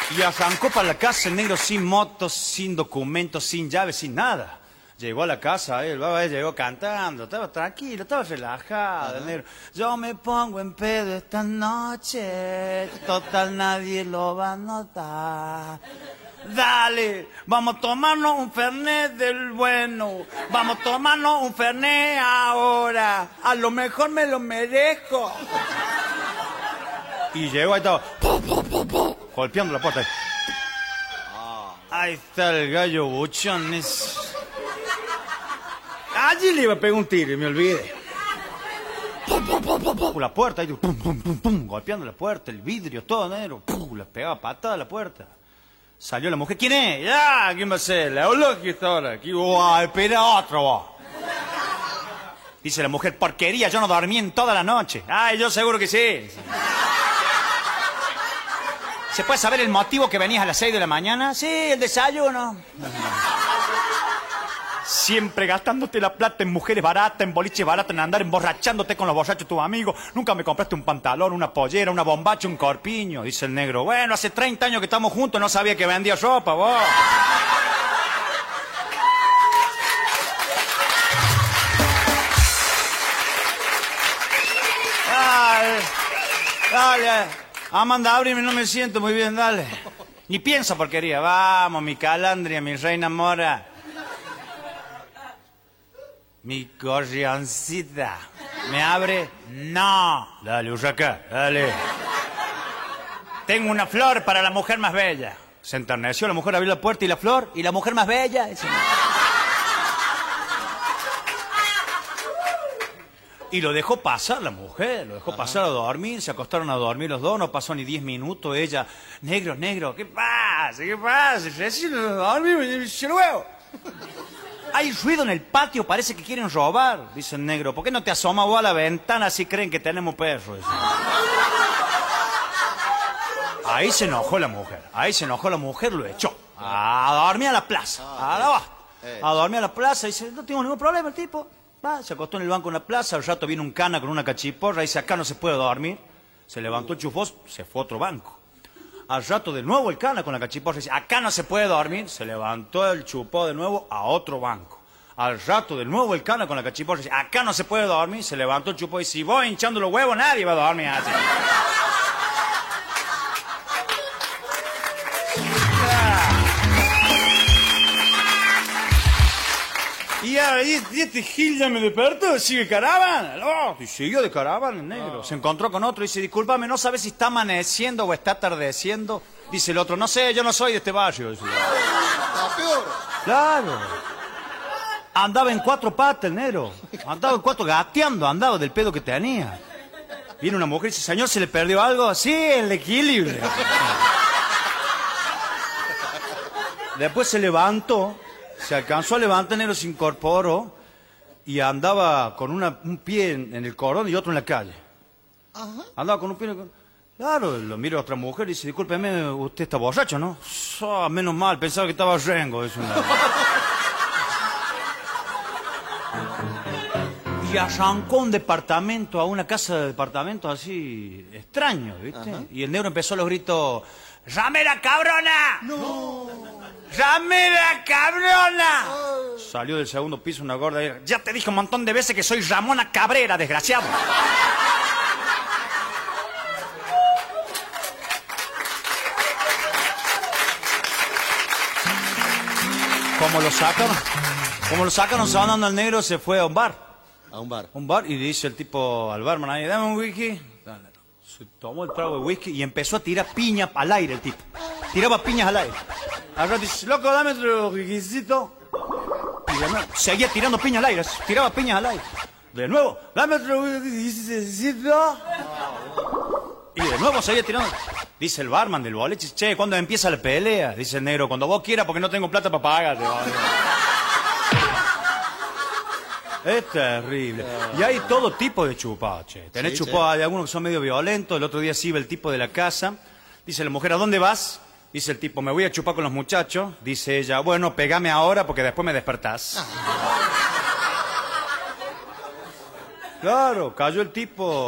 Y arrancó para la casa el negro sin motos, sin documentos, sin llaves, sin nada. Llegó a la casa, el baba llegó cantando, estaba tranquilo, estaba relajado el negro. Yo me pongo en pedo esta noche, total nadie lo va a notar. Dale, vamos a tomarnos un fernet del bueno, vamos a tomarnos un fernet ahora, a lo mejor me lo merezco. Y llegó ahí estaba, golpeando la puerta. Ahí está el gallo buchón. Allí le iba a pegar un tiro y me olvidé. La puerta, ahí, pum, pum, pum, pum, golpeando la puerta, el vidrio, todo negro. Le pegaba patada a la puerta. Salió la mujer. ¿Quién es? Ya, ¿quién va a ser? La eulogio está ahora. Aquí, espera otro, vos. Dice la mujer, porquería, yo no dormí en toda la noche. Ay, yo seguro que sí. ¿Se puede saber el motivo que venías a las 6 de la mañana? Sí, el desayuno. Siempre gastándote la plata en mujeres baratas, en boliches baratos, en andar emborrachándote con los borrachos de tus amigos. Nunca me compraste un pantalón, una pollera, una bombacha, un corpiño, dice el negro. Bueno, hace 30 años que estamos juntos, no sabía que vendía ropa, vos. Dale, Amanda, ábreme, no me siento muy bien, dale. Ni piensa porquería. Vamos, mi calandria, mi reina mora. Mi corrioncita. ¿Me abre? No. Dale, Urraca, dale. Tengo una flor para la mujer más bella. Se enterneció, la mujer abrió la puerta y la flor, y la mujer más bella. Y lo dejó pasar la mujer, lo dejó pasar a dormir, se acostaron a dormir los dos, no pasó ni 10 minutos, ella, negro, negro, ¿qué pasa? ¿Qué pasa? Recién dormí, luego. Hay ruido en el patio, parece que quieren robar, dice el negro. ¿Por qué no te asomas vos a la ventana si creen que tenemos perros? Ahí se enojó la mujer, lo echó. A dormir a la plaza, a dormir a la plaza, y dice, no tengo ningún problema el tipo. Va, se acostó en el banco en la plaza, al rato viene un cana con una cachiporra, dice, acá no se puede dormir. Se levantó el chufós, se fue a otro banco. Al rato de nuevo el cana con la cachiporra, dice, acá no se puede dormir. Se levantó el chupó de nuevo a otro banco. Al rato de nuevo el cana con la cachiporra, dice, acá no se puede dormir. Se levantó el chupó y dice, si voy hinchando los huevos nadie va a dormir así. Y este Gil ya me despertó, sigue caravana. No, y siguió de caravana el negro. Se encontró con otro y dice, discúlpame, ¿no sabes si está amaneciendo o está atardeciendo? Dice el otro, no sé, yo no soy de este barrio. Dice. Claro. Andaba en 4 patas el negro. Andaba en 4 gateando, andaba del pedo que tenía. Viene una mujer y dice, señor, ¿se le perdió algo? Sí, el equilibrio. Después se levantó. Se alcanzó a levantar, el negro se incorporó y andaba con un pie en el cordón y otro en la calle. Ajá. Andaba con un pie en el cordón. Claro, lo mira a otra mujer y dice, discúlpeme, usted está borracho, ¿no? Menos mal, pensaba que estaba rengo. Y arrancó un departamento, a una casa de departamentos así extraño, ¿viste? Ajá. Y el negro empezó los gritos, ¡Ramera cabrona! ¡No! ¡Ramera cabrona! Salió del segundo piso una gorda y ya te dije un montón de veces que soy Ramona Cabrera, desgraciado. Como lo sacaron sonando al negro, se fue a un bar. A un bar. Un bar y dice el tipo al barman ahí, dame un whisky. Dale. Se tomó el trago de whisky y empezó a tirar piña al aire el tipo. Tiraba piñas al aire. Al rato dice, loco, dame otro whiskycito. Y de nuevo, seguía tirando piñas al aire, tiraba piñas al aire. De nuevo, dame otro whiskycito. Y de nuevo seguía tirando. Dice el barman del boliche, che, ¿cuándo empieza la pelea? Dice el negro, cuando vos quieras porque no tengo plata para pagarte. Es terrible. Y hay todo tipo de chupados, che. Tenés chupados, hay algunos que son medio violentos. El otro día sí iba el tipo de la casa. Dice la mujer, ¿a dónde vas? Dice el tipo, me voy a chupar con los muchachos. Dice ella, bueno, pegame ahora porque después me despertás. Claro, cayó el tipo.